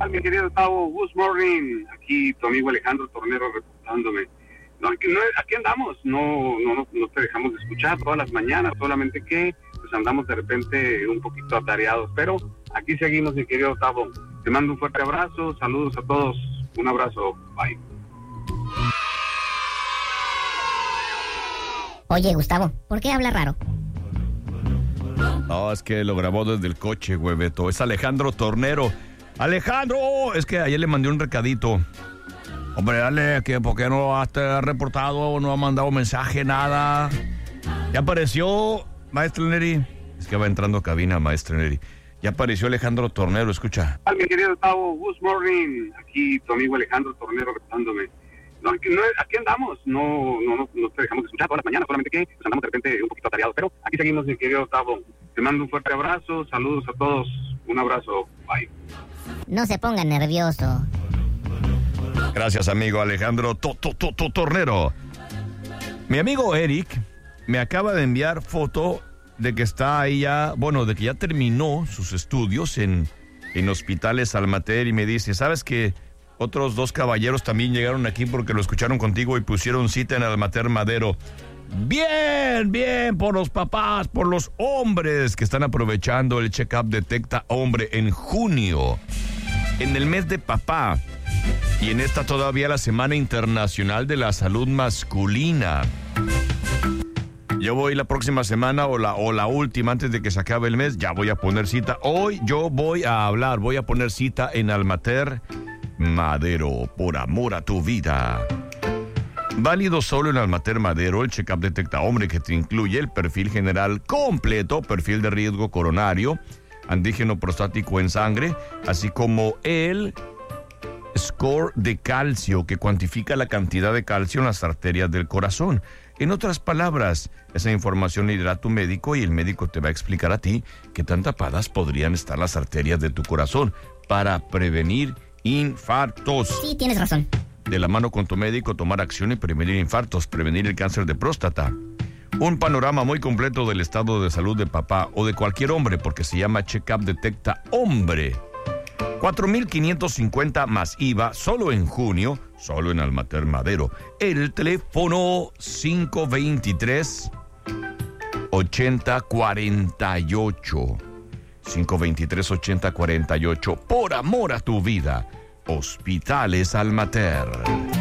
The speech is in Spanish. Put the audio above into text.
Mi querido Tavo, good morning. Aquí tu amigo Alejandro Tornero reportándome. Aquí andamos, no te dejamos de escuchar todas las mañanas, solamente que pues andamos de repente un poquito atareados, pero aquí seguimos, mi querido Tavo. Te mando un fuerte abrazo, saludos a todos, un abrazo, bye. Oye, Gustavo, ¿por qué habla raro? No, es que lo grabó desde el coche, güey, Beto. Es Alejandro Tornero. ¡Alejandro! Es que ayer le mandé un recadito. Hombre, dale, que ¿por qué no has reportado, no ha mandado mensaje, nada? Ya apareció, Maestro Neri. Es que va entrando a cabina, Maestro Neri. Ya apareció Alejandro Tornero, escucha. Mi querido Tavo, good morning. Aquí tu amigo Alejandro Tornero reportándome. Aquí andamos, no te dejamos de escuchar todas las mañanas, solamente que pues andamos de repente un poquito atareados, pero aquí seguimos, mi querido Tavo. Te mando un fuerte abrazo, saludos a todos, un abrazo, bye. No se ponga nervioso. Gracias, amigo Alejandro Tornero. Mi amigo Eric me acaba de enviar foto de que está ahí ya, de que ya terminó sus estudios en hospitales Almater y me dice, ¿sabes qué? Otros 2 caballeros también llegaron aquí porque lo escucharon contigo y pusieron cita en Almater Madero. Bien, por los papás, por los hombres que están aprovechando el check-up Detecta Hombre en junio, en el mes de papá y en esta todavía la Semana Internacional de la Salud Masculina. Yo voy la próxima semana o la última antes de que se acabe el mes, ya voy a poner cita. Hoy yo voy a poner cita en Almater Madero, por amor a tu vida. Válido solo en Almater Madero, el check-up Detecta Hombre que te incluye el perfil general completo, perfil de riesgo coronario, antígeno prostático en sangre, así como el score de calcio que cuantifica la cantidad de calcio en las arterias del corazón. En otras palabras, esa información le irá a tu médico y el médico te va a explicar a ti qué tan tapadas podrían estar las arterias de tu corazón para prevenir infartos. Sí, tienes razón. De la mano con tu médico, tomar acción y prevenir infartos, prevenir el cáncer de próstata. Un panorama muy completo del estado de salud de papá o de cualquier hombre, porque se llama Check-up Detecta Hombre. 4,550 más IVA, solo en junio, solo en Almater Madero. El teléfono 523-8048. 523-8048. Por amor a tu vida. Hospitales Almater.